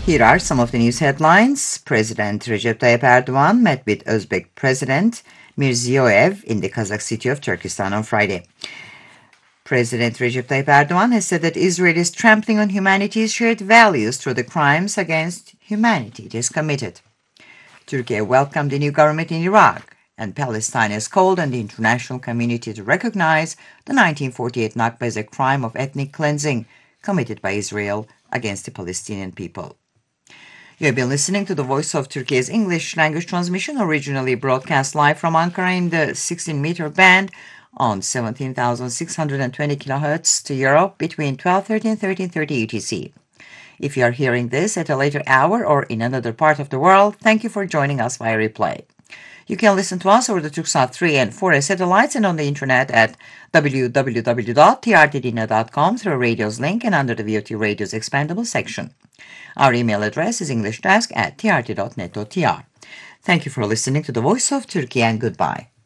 Here are some of the news headlines. President Recep Tayyip Erdogan met with Uzbek President Mirziyoyev in the Kazakh city of Turkestan on Friday. President Recep Tayyip Erdogan has said that Israel is trampling on humanity's shared values through the crimes against humanity it has committed. Turkey welcomed the new government in Iraq, and Palestine has called on the international community to recognize the 1948 Nakba as a crime of ethnic cleansing committed by Israel against the Palestinian people. You have been listening to the Voice of Turkey's English language transmission, originally broadcast live from Ankara in the 16-meter band on 17,620 kHz to Europe between 12:30 and 13:30 UTC. If you are hearing this at a later hour or in another part of the world, thank you for joining us via replay. You can listen to us over the Turksat 3 and 4 satellites and on the internet at www.trtdina.com through radio's link and under the VOT Radio's expandable section. Our email address is englishdesk@trt.net.tr. Thank you for listening to the Voice of Turkey and goodbye.